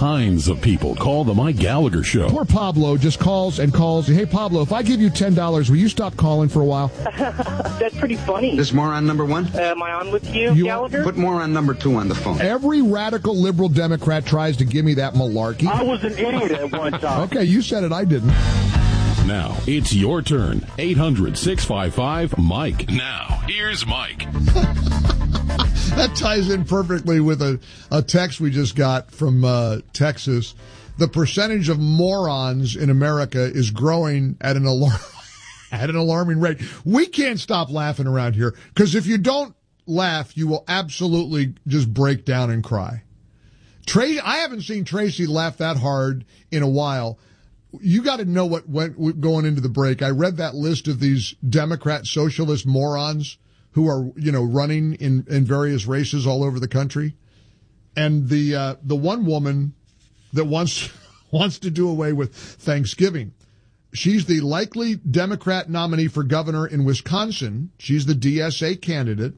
kinds of people call the Mike Gallagher Show. Poor Pablo just calls and calls. Hey, Pablo, if I give you $10, will you stop calling for a while? That's pretty funny. This moron number one? Am I on with you, Gallagher? Put moron number two on the phone. Every radical liberal Democrat tries to give me that malarkey. I was an idiot at one time. Okay, you said it, I didn't. Now, it's your turn. 800-655-MIKE. Now, here's Mike. That ties in perfectly with a text we just got from Texas. The percentage of morons in America is growing at an alarming rate. We can't stop laughing around here, because if you don't laugh, you will absolutely just break down and cry. I haven't seen Tracy laugh that hard in a while. You got to know what went going into the break. I read that list of these Democrat socialist morons who are, running in various races all over the country. And the one woman that wants to do away with Thanksgiving. She's the likely Democrat nominee for governor in Wisconsin. She's the DSA candidate.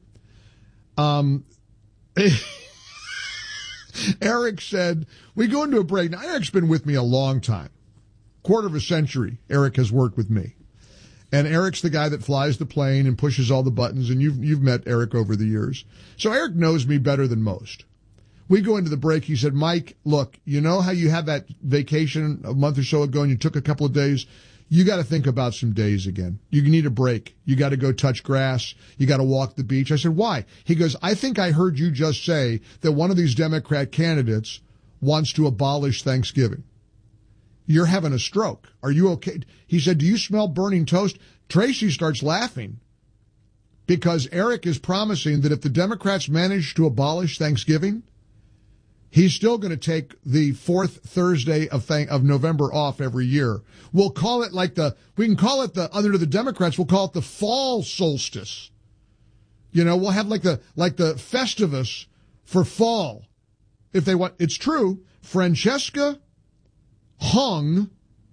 Eric said, we go into a break. Now, Eric's been with me a long time. Quarter of a century, Eric has worked with me. And Eric's the guy that flies the plane and pushes all the buttons, and you've met Eric over the years. So Eric knows me better than most. We go into the break. He said, Mike, look, you know how you had that vacation a month or so ago and you took a couple of days? You got to think about some days again. You need a break. You got to go touch grass. You got to walk the beach. I said, why? He goes, I think I heard you just say that one of these Democrat candidates wants to abolish Thanksgiving. You're having a stroke. Are you okay? He said, do you smell burning toast? Tracy starts laughing because Eric is promising that if the Democrats manage to abolish Thanksgiving, he's still going to take the fourth Thursday of November off every year. We'll call it under the Democrats, we'll call it the fall solstice. We'll have like the Festivus for fall. If they want, it's true. Francesca Hung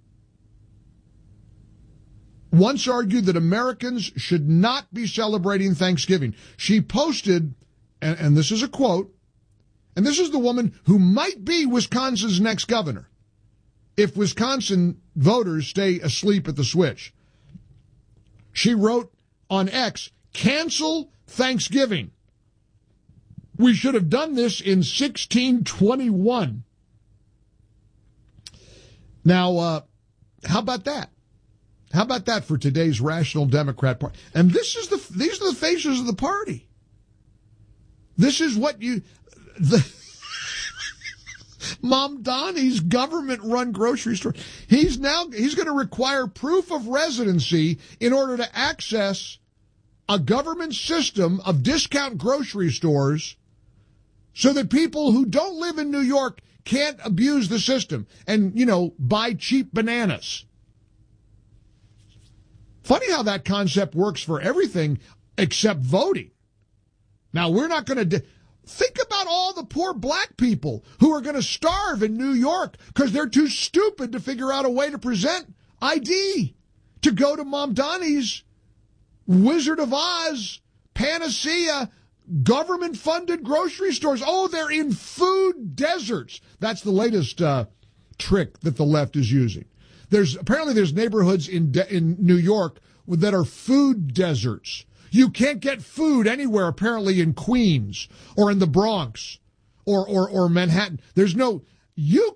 once argued that Americans should not be celebrating Thanksgiving. She posted, and this is a quote, and this is the woman who might be Wisconsin's next governor if Wisconsin voters stay asleep at the switch. She wrote on X, cancel Thanksgiving. We should have done this in 1621. Now, how about that? How about that for today's Rational Democrat Party? And these are the faces of the party. This is what Mom Donnie's government-run grocery store. He's going to require proof of residency in order to access a government system of discount grocery stores so that people who don't live in New York can't abuse the system and, buy cheap bananas. Funny how that concept works for everything except voting. Now, we're not going to... Think about all the poor black people who are going to starve in New York because they're too stupid to figure out a way to present ID to go to Mom Donnie's Wizard of Oz, Panacea, government-funded grocery stores. Oh, they're in food deserts. That's the latest trick that the left is using. There's neighborhoods in New York that are food deserts. You can't get food anywhere, apparently, in Queens or in the Bronx or Manhattan. You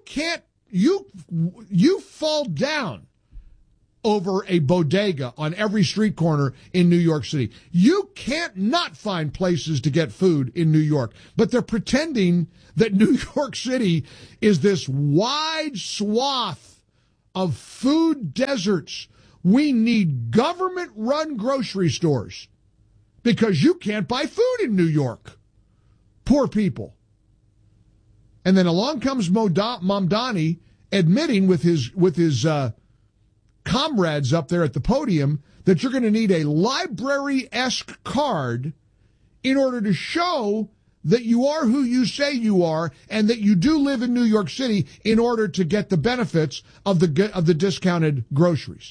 fall down over a bodega on every street corner in New York City. You can't not find places to get food in New York. But they're pretending that New York City is this wide swath of food deserts. We need government-run grocery stores because you can't buy food in New York. Poor people. And then along comes Mamdani admitting with his comrades up there at the podium that you're going to need a library-esque card in order to show that you are who you say you are and that you do live in New York City in order to get the benefits of the discounted groceries.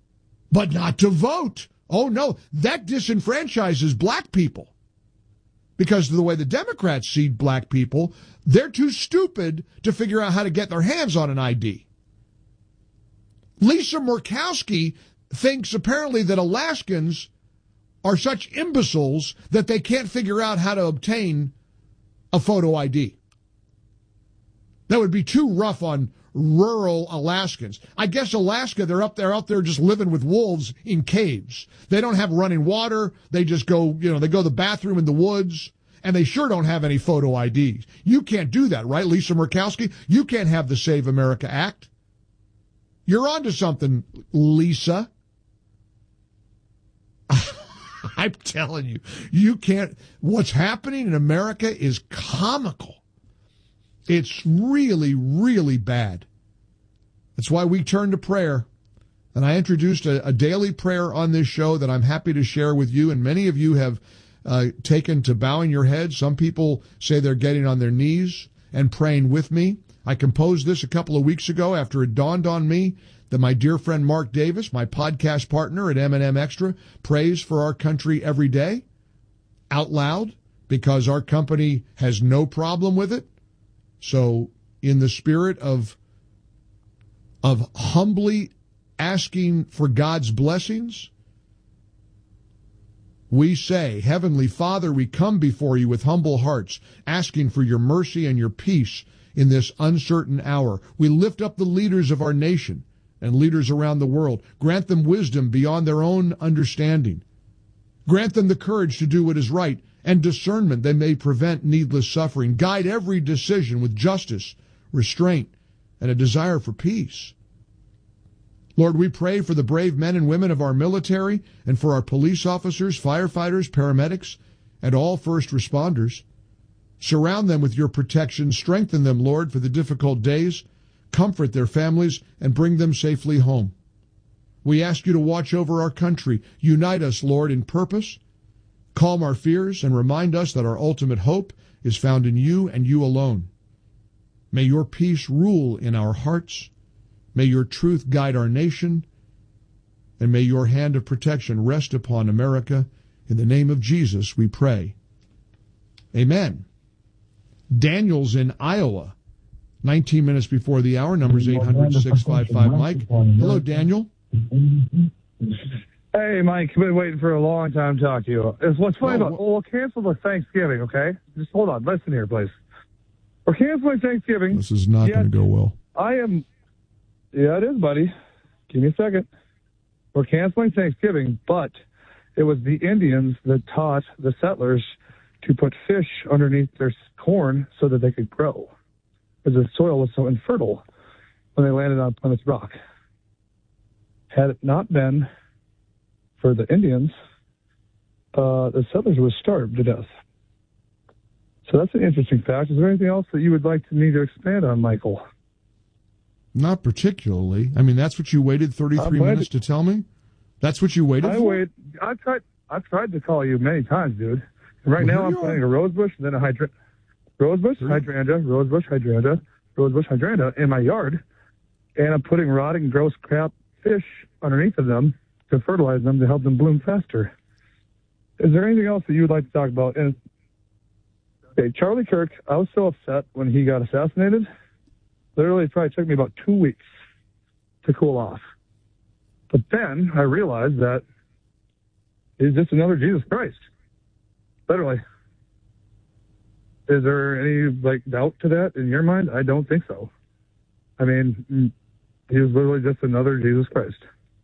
But not to vote. Oh, no, that disenfranchises black people. Because of the way the Democrats see black people, they're too stupid to figure out how to get their hands on an ID. Lisa Murkowski thinks apparently that Alaskans are such imbeciles that they can't figure out how to obtain a photo ID. That would be too rough on rural Alaskans. I guess Alaska, they're out there just living with wolves in caves. They don't have running water. They just go, they go to the bathroom in the woods, and they sure don't have any photo IDs. You can't do that, right, Lisa Murkowski? You can't have the Save America Act. You're onto something, Lisa. I'm telling you, you can't. What's happening in America is comical. It's really, really bad. That's why we turn to prayer. And I introduced a daily prayer on this show that I'm happy to share with you. And many of you have taken to bowing your heads. Some people say they're getting on their knees and praying with me. I composed this a couple of weeks ago after it dawned on me that my dear friend Mark Davis, my podcast partner at M&M Extra, prays for our country every day out loud because our company has no problem with it. So in the spirit of humbly asking for God's blessings, we say, Heavenly Father, we come before you with humble hearts, asking for your mercy and your peace in this uncertain hour. We lift up the leaders of our nation and leaders around the world. Grant them wisdom beyond their own understanding. Grant them the courage to do what is right and discernment that may prevent needless suffering. Guide every decision with justice, restraint, and a desire for peace. Lord, we pray for the brave men and women of our military and for our police officers, firefighters, paramedics, and all first responders. Surround them with your protection. Strengthen them, Lord, for the difficult days. Comfort their families and bring them safely home. We ask you to watch over our country. Unite us, Lord, in purpose. Calm our fears and remind us that our ultimate hope is found in you and you alone. May your peace rule in our hearts. May your truth guide our nation. And may your hand of protection rest upon America. In the name of Jesus, we pray. Amen. Daniel's in Iowa. 19 minutes before the hour. Number's 800-655-MIKE. Hello, Daniel. Hey, Mike, I've been waiting for a long time to talk to you. What's funny about, we'll cancel the Thanksgiving, okay? Just hold on. Listen here, please. We're canceling Thanksgiving. This is not going to go well. Yeah, it is, buddy. Give me a second. We're canceling Thanksgiving, but it was the Indians that taught the settlers to put fish underneath their corn so that they could grow, because the soil was so infertile when they landed on Plymouth Rock. Had it not been for the Indians, the settlers would starve to death. So that's an interesting fact. Is there anything else that you would like me to expand on, Michael? Not particularly. I mean, that's what you waited 33 minutes to tell me? That's what you waited for? I've tried to call you many times, dude. And right now I'm planting a rosebush and then a rosebush, hydrangea in my yard. And I'm putting rotting, gross crap fish underneath of them to fertilize them to help them bloom faster. Is there anything else that you would like to talk about? And okay, Charlie Kirk, I was so upset when he got assassinated. Literally, it probably took me about 2 weeks to cool off. But then I realized that he's just another Jesus Christ. Literally. Is there any, doubt to that in your mind? I don't think so. I mean, he was literally just another Jesus Christ.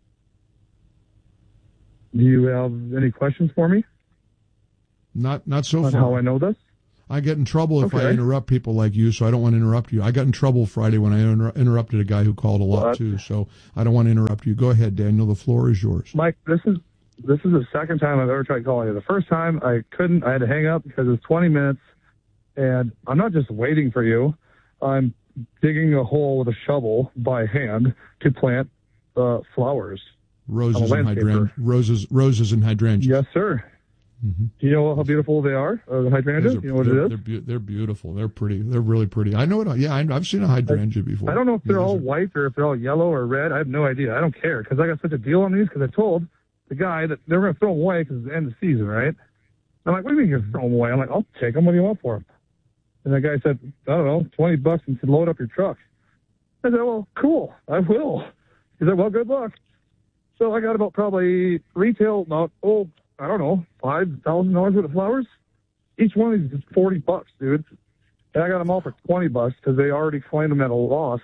Do you have any questions for me? Not so far. On how I know this? I get in trouble if I interrupt people like you, so I don't want to interrupt you. I got in trouble Friday when I interrupted a guy who called a lot, too, so I don't want to interrupt you. Go ahead, Daniel. The floor is yours. Mike, this is the second time I've ever tried calling you. The first time I couldn't. I had to hang up because it was 20 minutes, and I'm not just waiting for you. I'm digging a hole with a shovel by hand to plant flowers. Roses and hydrangeas. Yes, sir. Mm-hmm. Do you know how beautiful they are? The hydrangeas? You know what it is? They're beautiful. They're pretty. They're really pretty. I know it. Yeah, I've seen a hydrangea before. I don't know if they're all white or if they're all yellow or red. I have no idea. I don't care because I got such a deal on these because I told the guy that they were going to throw them away because it's the end of the season, right? I'm like, what do you mean you're throwing them away? I'm like, I'll take them. What do you want for them? And the guy said, I don't know, $20 and said, load up your truck. I said, well, cool, I will. He said, well, good luck. So I got about probably retail, I don't know, $5,000 worth of flowers. Each one of these is $40, dude. And I got them all for $20 because they already claimed them at a loss,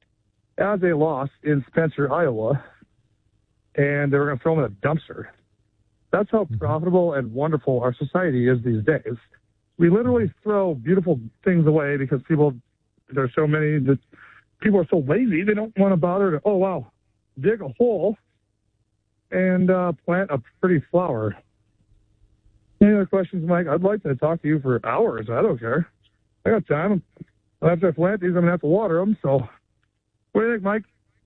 in Spencer, Iowa. And they were going to throw them in a dumpster. That's how profitable and wonderful our society is these days. We literally throw beautiful things away because there's so many that people are so lazy, they don't want to bother to, dig a hole and plant a pretty flower. Any other questions, Mike? I'd like to talk to you for hours. I don't care. I got time. After I plant these, I'm going to have to water them. So what do you think, Mike?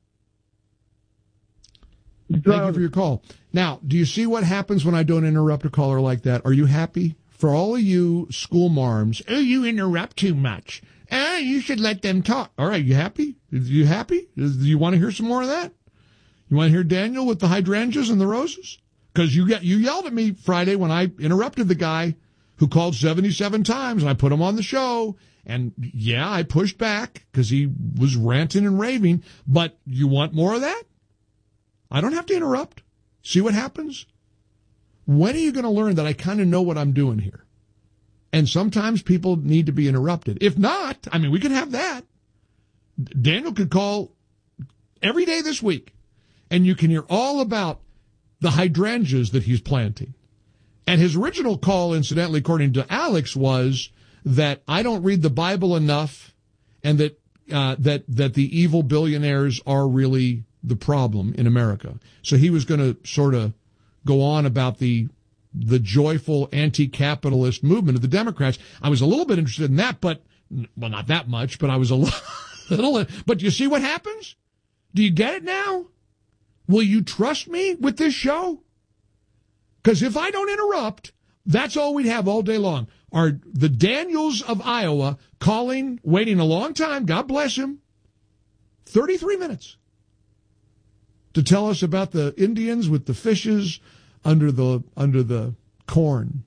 Thank you for your call. Now, do you see what happens when I don't interrupt a caller like that? Are you happy? For all of you school marms, you interrupt too much. You should let them talk. All right, you happy? You happy? Do you want to hear some more of that? You want to hear Daniel with the hydrangeas and the roses? Because you yelled at me Friday when I interrupted the guy who called 77 times, and I put him on the show. And, yeah, I pushed back because he was ranting and raving. But you want more of that? I don't have to interrupt. See what happens? When are you going to learn that I kind of know what I'm doing here? And sometimes people need to be interrupted. If not, we could have that. Daniel could call every day this week, and you can hear all about the hydrangeas that he's planting. And his original call, incidentally, according to Alex, was that I don't read the Bible enough, and that the evil billionaires are really the problem in America. So he was going to sort of go on about the joyful anti-capitalist movement of the Democrats. I was a little bit interested in that, but, well, not that much, but I was a little. But you see what happens? Do you get it now? Will you trust me with this show? Because if I don't interrupt, that's all we'd have all day long. Are the Daniels of Iowa calling, waiting a long time, God bless him, 33 minutes to tell us about the Indians with the fishes under the corn.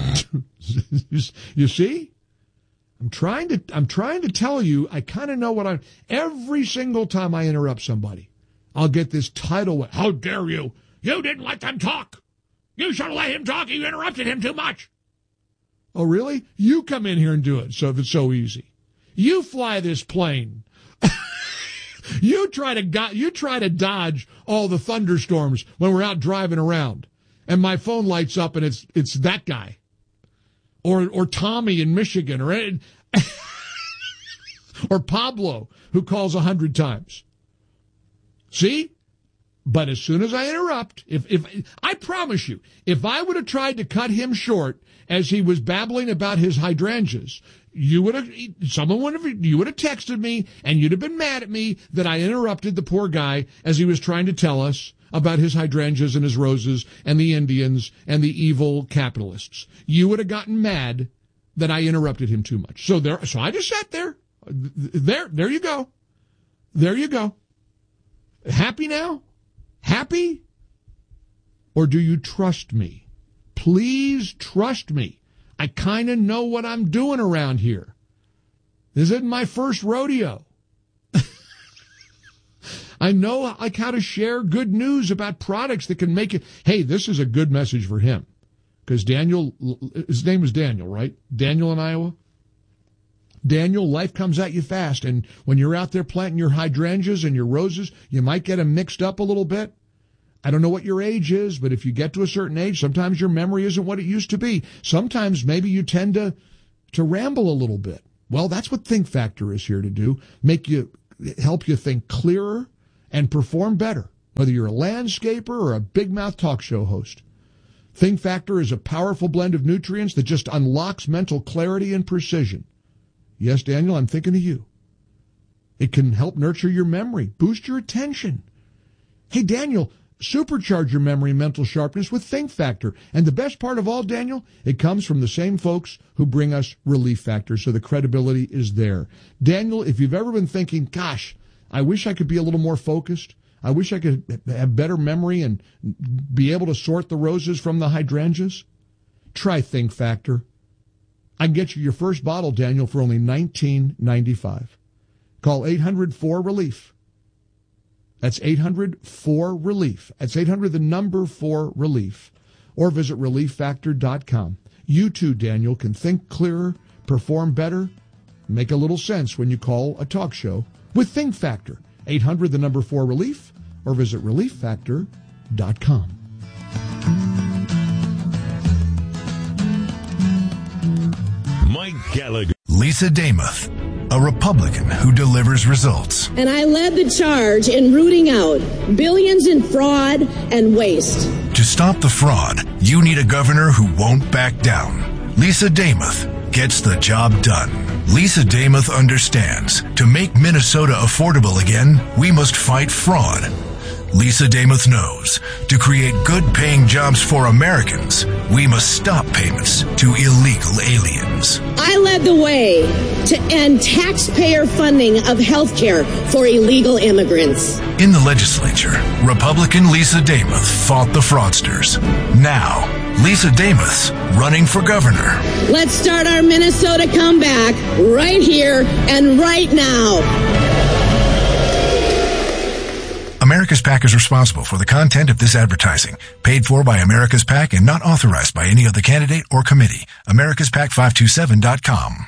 You see? I'm trying to tell you, I kind of know every single time I interrupt somebody, I'll get this title, how dare you? You didn't let them talk. You should have let him talk. You interrupted him too much. Oh, really? You come in here and do it, so if it's so easy. You fly this plane. You try to dodge all the thunderstorms when we're out driving around, and my phone lights up and it's that guy, or Tommy in Michigan, or Pablo who calls 100 times. See? But as soon as I interrupt, if I promise you, if I would have tried to cut him short as he was babbling about his hydrangeas, you would have texted me and you'd have been mad at me that I interrupted the poor guy as he was trying to tell us about his hydrangeas and his roses and the Indians and the evil capitalists. You would have gotten mad that I interrupted him too much. So I just sat there. There you go. There you go. Happy now? Happy? Or do you trust me? Please trust me. I kind of know what I'm doing around here. This isn't my first rodeo. I know how to share good news about products that can make it. Hey, this is a good message for him. Because Daniel, his name was Daniel, right? Daniel in Iowa? Daniel, life comes at you fast, and when you're out there planting your hydrangeas and your roses, you might get them mixed up a little bit. I don't know what your age is, but if you get to a certain age, sometimes your memory isn't what it used to be. Sometimes maybe you tend to ramble a little bit. Well, that's what Think Factor is here to do, help you think clearer and perform better, whether you're a landscaper or a big mouth talk show host. Think Factor is a powerful blend of nutrients that just unlocks mental clarity and precision. Yes, Daniel, I'm thinking of you. It can help nurture your memory, boost your attention. Hey, Daniel, supercharge your memory and mental sharpness with Think Factor. And the best part of all, Daniel, it comes from the same folks who bring us Relief Factor, so the credibility is there. Daniel, if you've ever been thinking, gosh, I wish I could be a little more focused, I wish I could have better memory and be able to sort the roses from the hydrangeas, try Think Factor. I can get you your first bottle, Daniel, for only $19.95. Call 800-4RELIEF. That's 800-4RELIEF. That's 800, the number 4-RELIEF. Or visit ReliefFactor.com. You too, Daniel, can think clearer, perform better, make a little sense when you call a talk show with Think Factor. 800, the number 4-RELIEF, or visit ReliefFactor.com. Mike Gallagher. Lisa Damuth, a Republican who delivers results. And I led the charge in rooting out billions in fraud and waste. To stop the fraud, you need a governor who won't back down. Lisa Damuth gets the job done. Lisa Damuth understands to make Minnesota affordable again, we must fight fraud. Lisa Damuth knows to create good-paying jobs for Americans, we must stop payments to illegal aliens. I led the way to end taxpayer funding of health care for illegal immigrants. In the legislature, Republican Lisa Damuth fought the fraudsters. Now, Lisa Damuth's running for governor. Let's start our Minnesota comeback right here and right now. America's PAC is responsible for the content of this advertising, paid for by America's PAC and not authorized by any other candidate or committee. AmericasPAC527.com.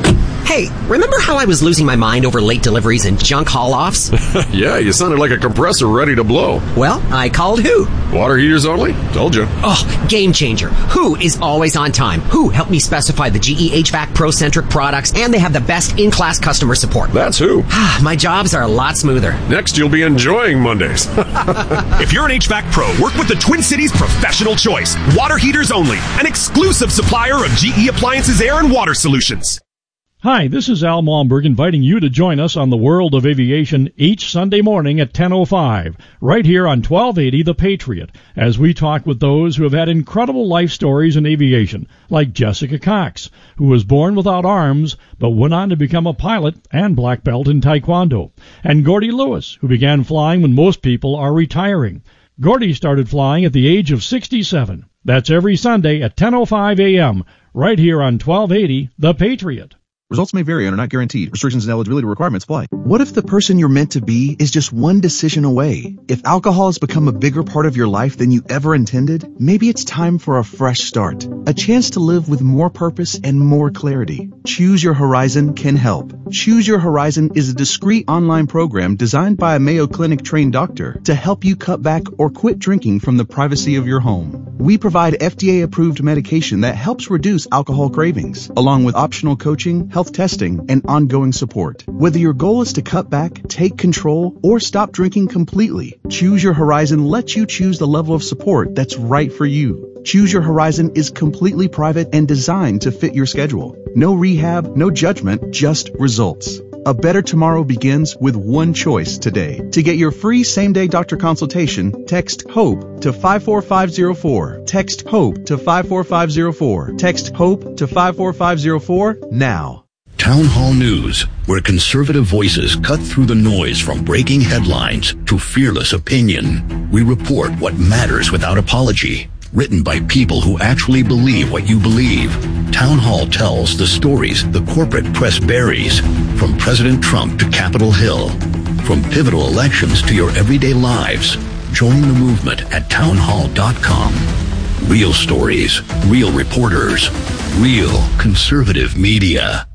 Hey, remember how I was losing my mind over late deliveries and junk haul-offs? Yeah, you sounded like a compressor ready to blow. Well, I called Who. Water heaters only? Told you. Oh, game changer. Who is always on time. Who helped me specify the GE HVAC Pro-centric products, and they have the best in-class customer support. That's Who. My jobs are a lot smoother. Next, you'll be enjoying Mondays. If you're an HVAC pro, work with the Twin Cities Professional Choice. Water heaters only. An exclusive supplier of GE Appliances Air and Water Solutions. Hi, this is Al Malmberg inviting you to join us on the World of Aviation each Sunday morning at 10:05, right here on 1280 The Patriot, as we talk with those who have had incredible life stories in aviation, like Jessica Cox, who was born without arms but went on to become a pilot and black belt in Taekwondo, and Gordy Lewis, who began flying when most people are retiring. Gordy started flying at the age of 67. That's every Sunday at 10:05 a.m., right here on 1280 The Patriot. Results may vary and are not guaranteed. Restrictions and eligibility requirements apply. What if the person you're meant to be is just one decision away? If alcohol has become a bigger part of your life than you ever intended, maybe it's time for a fresh start. A chance to live with more purpose and more clarity. Choose Your Horizon can help. Choose Your Horizon is a discreet online program designed by a Mayo Clinic trained doctor to help you cut back or quit drinking from the privacy of your home. We provide FDA-approved medication that helps reduce alcohol cravings, along with optional coaching, health testing, and ongoing support. Whether your goal is to cut back, take control, or stop drinking completely, Choose Your Horizon lets you choose the level of support that's right for you. Choose Your Horizon is completely private and designed to fit your schedule. No rehab, no judgment, just results. A better tomorrow begins with one choice today. To get your free same-day doctor consultation, text HOPE to 54504. Text HOPE to 54504. Text HOPE to 54504 now. Town Hall News, where conservative voices cut through the noise from breaking headlines to fearless opinion. We report what matters without apology. Written by people who actually believe what you believe. Town Hall tells the stories the corporate press buries, from President Trump to Capitol Hill, from pivotal elections to your everyday lives. Join the movement at townhall.com. Real stories, real reporters, real conservative media.